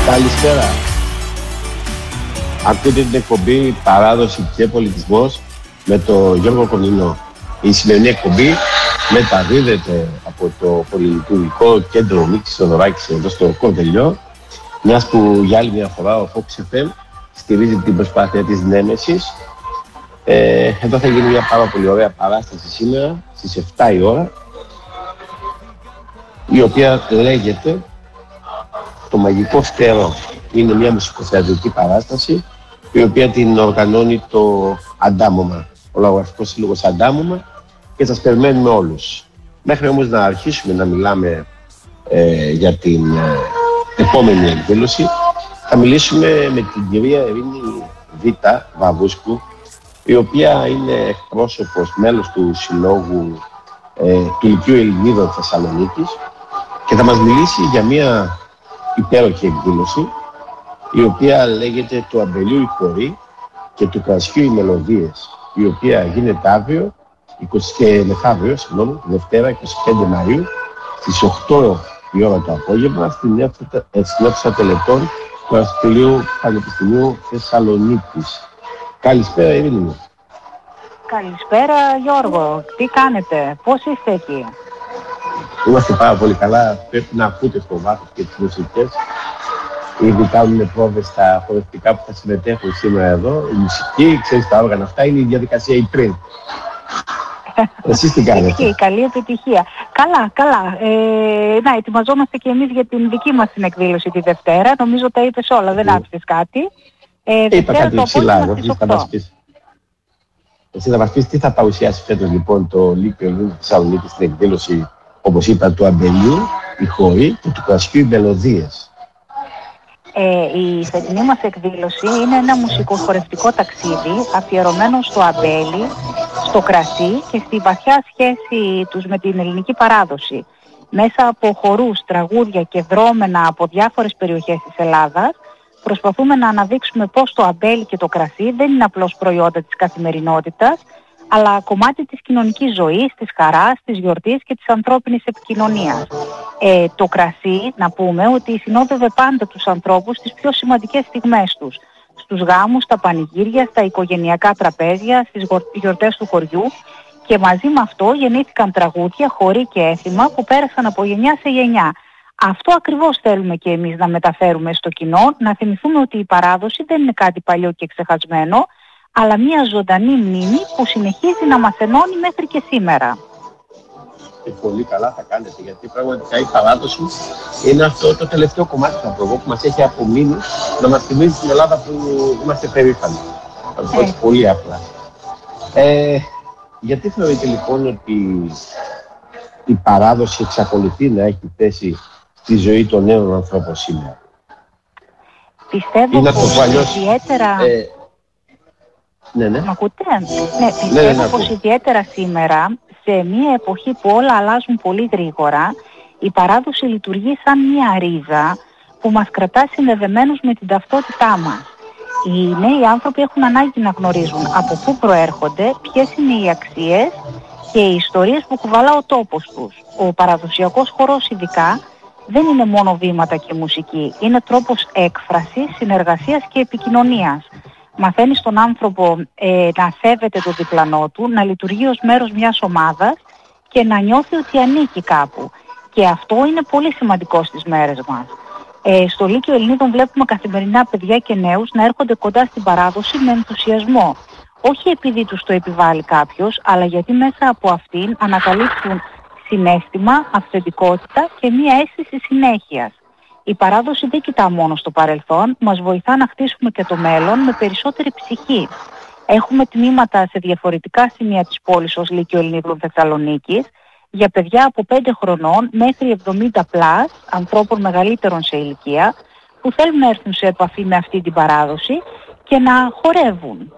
Καλησπέρα. Ακούτε την εκπομπή Παράδοση και Πολιτισμός με τον Γιώργο Κονινό. Η σημερινή εκπομπή μεταδίδεται από το Πολυλειτουργικό Κέντρο Νίκης Θεοδωράκης εδώ στο Κορδελιό, μιας που για άλλη μια φορά ο Fox FM στηρίζει την προσπάθεια της Νέμεσης. Εδώ θα γίνει μια πάρα πολύ ωραία παράσταση σήμερα στις 7 η ώρα, η οποία λέγεται «Το Μαγικό Φτερό». Είναι μια μουσικοθεατρική παράσταση, η οποία την οργανώνει το Αντάμωμα, ο Λαογραφικός Σύλλογος Αντάμωμα, και σας περιμένουμε όλους. Μέχρι όμως να αρχίσουμε να μιλάμε για την επόμενη εκδήλωση, θα μιλήσουμε με την κυρία Ειρήνη Βίτα Βαβούσκου, η οποία είναι εκπρόσωπος, μέλος του Συλλόγου του Λυκείου Ελληνίδων Θεσσαλονίκης, και θα μας μιλήσει για μια υπέροχη εκδήλωση, η οποία λέγεται «Του αμπελιού η χορή και του κρασιού οι μελωδίες», η οποία γίνεται αύριο και μεθαύριο, Δευτέρα 25 Μαΐου στις 8 η ώρα το απόγευμα στην αίθουσα τελετών του Αριστοτελείου Πανεπιστημίου Θεσσαλονίκης. Καλησπέρα Ειρήνη μου. Καλησπέρα Γιώργο, τι κάνετε, πώς είστε εκεί? Είμαστε πάρα πολύ καλά, πρέπει να ακούτε στο βάθος και τις μουσικές. Ήδη κάνουν πρόβες στα χορευτικά που θα συμμετέχουν σήμερα εδώ. Η μουσική, ξέρεις, τα όργανα αυτά είναι η διαδικασία η πριν. Εσείς τι κάνετε? Καλή επιτυχία. Καλά. Να, ετοιμαζόμαστε και εμείς για την δική μας την εκδήλωση τη Δευτέρα. Νομίζω τα είπες όλα, δεν άφησες κάτι. Είπα κάτι ψηλά, εσύ θα μας πεις τι θα παρουσιάσει φέτος λοιπόν το Λύκειο Ελληνίδων Θεσσαλονίκης στην εκδήλωση, όπως είπα, του αμπελιού, η χορή και του κρασιού οι μελωδίες. Η φετινή μας εκδήλωση είναι ένα μουσικοχορευτικό ταξίδι αφιερωμένο στο αμπέλι, στο κρασί και στη βαθιά σχέση τους με την ελληνική παράδοση. Μέσα από χορούς, τραγούδια και δρόμενα από διάφορες περιοχές της Ελλάδας, προσπαθούμε να αναδείξουμε πως το αμπέλι και το κρασί δεν είναι απλώς προϊόντα της καθημερινότητας, αλλά κομμάτι της κοινωνικής ζωής, της χαράς, της γιορτής και της ανθρώπινης επικοινωνίας. Το κρασί, να πούμε, ότι συνόδευε πάντα τους ανθρώπους στις πιο σημαντικές στιγμές τους. Στους γάμους, στα πανηγύρια, στα οικογενειακά τραπέζια, στις γιορτές του χωριού, και μαζί με αυτό γεννήθηκαν τραγούδια, χοροί και έθιμα που πέρασαν από γενιά σε γενιά. Αυτό ακριβώς θέλουμε και εμείς να μεταφέρουμε στο κοινό, να θυμηθούμε ότι η παράδοση δεν είναι κάτι παλιό και ξεχασμένο, αλλά μια ζωντανή μνήμη που συνεχίζει να μας ενώνει μέχρι και σήμερα. Και πολύ καλά θα κάνετε, γιατί πραγματικά η παράδοση είναι αυτό το τελευταίο κομμάτι που μας έχει απομείνει να μας θυμίζει την Ελλάδα που είμαστε περήφανοι. Θα το πω έτσι πολύ απλά. Γιατί θεωρείτε λοιπόν ότι η παράδοση εξακολουθεί να έχει θέση στη ζωή των νέων ανθρώπων σήμερα? Πιστεύω πως ιδιαίτερα... Ναι. Μ' ακούτε? Πιστεύω πως ιδιαίτερα σήμερα, σε μια εποχή που όλα αλλάζουν πολύ γρήγορα, η παράδοση λειτουργεί σαν μια ρίζα που μας κρατά συνδεδεμένους με την ταυτότητά μας. Οι νέοι άνθρωποι έχουν ανάγκη να γνωρίζουν από πού προέρχονται, ποιες είναι οι αξίες και οι ιστορίες που κουβαλά ο τόπος τους. Ο παραδοσιακός χορός ειδικά δεν είναι μόνο βήματα και μουσική, είναι τρόπος έκφρασης, συνεργασίας και επικοινωνίας. Μαθαίνει στον άνθρωπο να σέβεται το διπλανό του, να λειτουργεί ως μέρος μιας ομάδας και να νιώθει ότι ανήκει κάπου. Και αυτό είναι πολύ σημαντικό στις μέρες μας. Στο Λύκειο Ελληνίδων βλέπουμε καθημερινά παιδιά και νέους να έρχονται κοντά στην παράδοση με ενθουσιασμό. Όχι επειδή τους το επιβάλλει κάποιος, αλλά γιατί μέσα από αυτήν ανακαλύπτουν συναίσθημα, αυθεντικότητα και μια αίσθηση συνέχειας. Η παράδοση δεν κοιτά μόνο στο παρελθόν, μας βοηθά να χτίσουμε και το μέλλον με περισσότερη ψυχή. Έχουμε τμήματα σε διαφορετικά σημεία της πόλης ως Λύκειο Ελληνίδων Θεσσαλονίκης, για παιδιά από 5 χρονών μέχρι 70 πλάς, ανθρώπων μεγαλύτερων σε ηλικία, που θέλουν να έρθουν σε επαφή με αυτή την παράδοση και να χορεύουν.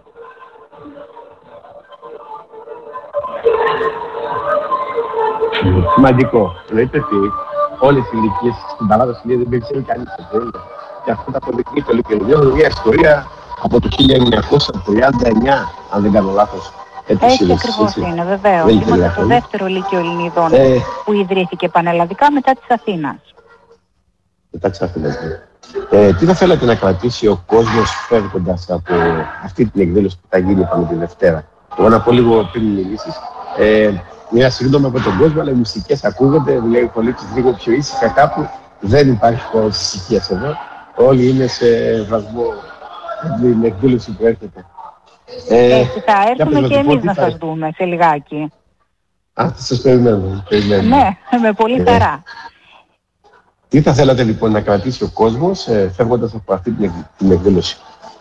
Σημαντικό. Λέτε ότι όλες οι ηλικίες στην παράδοση δεν περισσεύει κανείς. Και αυτό τα αποδεικνύει το Λύκειο Ελληνίδων, μια ιστορία από το 1939, αν δεν κάνω λάθος. Έτσι ακριβώς είναι, βεβαίως. Είμαστε το δεύτερο Λύκειο Ελληνίδων που ιδρύθηκε πανελλαδικά μετά της Αθήνας. Μετά της Αθήνας, Τι θα θέλατε να κρατήσει ο κόσμος φεύγοντας από αυτή την εκδήλωση που θα γίνει πάνω τη Δευτέρα? Εγώ να πω λίγο πριν μιλήσεις. Μια συγγνώμη από τον κόσμο, αλλά οι μουσικές ακούγονται, λέει ο πολίτης λίγο πιο ήσυχα κάπου. Δεν υπάρχει χώρος ησυχίας εδώ. Όλοι είναι σε βαθμό την εκδήλωση που έρχεται. Θα έρθουμε και εμείς να σας δούμε σε λιγάκι. Θα σας περιμένουμε. Ναι, με πολύ χαρά. Τι θα θέλατε λοιπόν να κρατήσει ο κόσμος φεύγοντας από αυτή την εκδήλωση?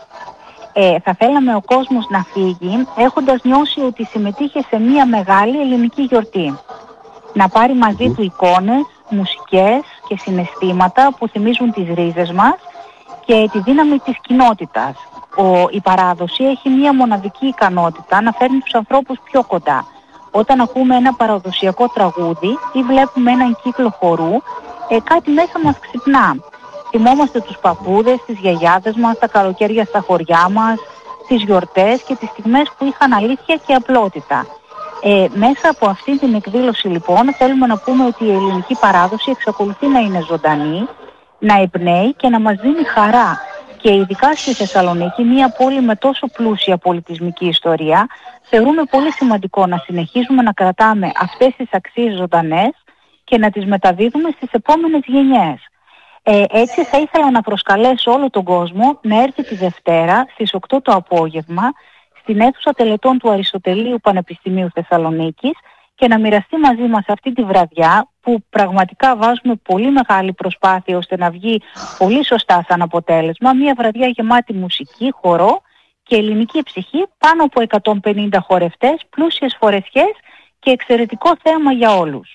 Θα θέλαμε ο κόσμος να φύγει έχοντας νιώσει ότι συμμετείχε σε μια μεγάλη ελληνική γιορτή. Να πάρει μαζί του εικόνες, μουσικές και συναισθήματα που θυμίζουν τις ρίζες μας και τη δύναμη της κοινότητας. Η παράδοση έχει μια μοναδική ικανότητα να φέρνει τους ανθρώπους πιο κοντά. Όταν ακούμε ένα παραδοσιακό τραγούδι ή βλέπουμε έναν κύκλο χορού, κάτι μέσα μας ξυπνά. Θυμόμαστε τους παππούδες, τις γιαγιάδες μας, τα καλοκαίρια στα χωριά μας, τις γιορτές και τις στιγμές που είχαν αλήθεια και απλότητα. Μέσα από αυτή την εκδήλωση λοιπόν θέλουμε να πούμε ότι η ελληνική παράδοση εξακολουθεί να είναι ζωντανή, να εμπνέει και να μας δίνει χαρά. Και ειδικά στη Θεσσαλονίκη, μια πόλη με τόσο πλούσια πολιτισμική ιστορία, θεωρούμε πολύ σημαντικό να συνεχίζουμε να κρατάμε αυτές τις αξίες ζωντανές και να τις μεταδίδουμε στις επόμενες γενιές. Έτσι θα ήθελα να προσκαλέσω όλο τον κόσμο να έρθει τη Δευτέρα στις 8 το απόγευμα στην αίθουσα τελετών του Αριστοτελείου Πανεπιστημίου Θεσσαλονίκης και να μοιραστεί μαζί μας αυτή τη βραδιά που πραγματικά βάζουμε πολύ μεγάλη προσπάθεια ώστε να βγει πολύ σωστά σαν αποτέλεσμα. Μια βραδιά γεμάτη μουσική, χορό και ελληνική ψυχή, πάνω από 150 χορευτές, πλούσιες φορεσιές και εξαιρετικό θέαμα για όλους.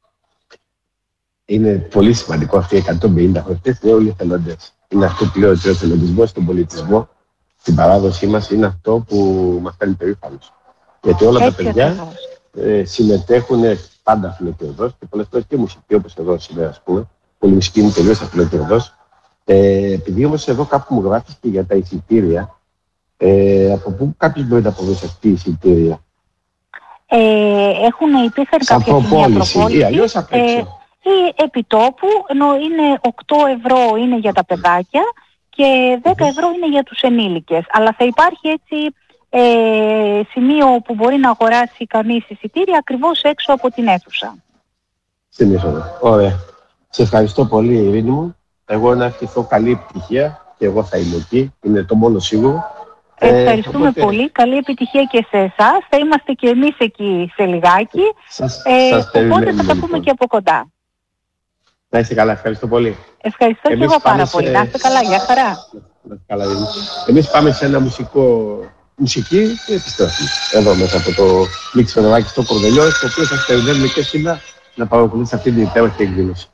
Είναι πολύ σημαντικό αυτοί οι 150 χορευτές, είναι όλοι εθελοντές. Είναι αυτό που λέω ότι ο εθελοντισμός στον πολιτισμό, στην παράδοσή μας, είναι αυτό που μας κάνει περήφανος. Γιατί όλα τα παιδιά συμμετέχουν πάντα αφιλοκερδώς και πολλές φορές και μουσική, όπως εδώ σήμερα, ας πούμε. Πολύ μουσική είναι τελείως αφιλοκερδώς. Επειδή όμως εδώ κάπου μου γράφτηκε για τα εισιτήρια, από πού κάποιος μπορεί να αποδώσει αυτή η εισιτήρια? Υπήρχαν κάποια προπόληση ή αλλιώς απ' έξω? Ή επιτόπου, ενώ είναι 8 ευρώ είναι για τα παιδάκια και 10 ευρώ είναι για τους ενήλικες. Αλλά θα υπάρχει έτσι σημείο που μπορεί να αγοράσει κανείς εισιτήρια ακριβώς έξω από την αίθουσα. Στην είσοδο. Ωραία. Σε ευχαριστώ πολύ, Ειρήνη μου. Εγώ να ευχηθώ καλή επιτυχία και εγώ θα είμαι εκεί. Είναι το μόνο σίγουρο. Ευχαριστούμε οπότε πολύ. Καλή επιτυχία και σε εσάς. Θα είμαστε και εμείς εκεί σε λιγάκι. Οπότε θα τα πούμε και από κοντά. Να είστε καλά. Ευχαριστώ πολύ. Ευχαριστώ και εγώ πάρα πολύ. Να είστε καλά. Γεια χαρά. Εμείς πάμε σε ένα μουσική και επιστρέφουμε. Εδώ μέσα από το Μίξ Φεδωράκι στο Κορδελιό, στο οποίο σας περιμένουμε και σήμερα να παρακολουθήσετε αυτή την υπέροχη εκδήλωση.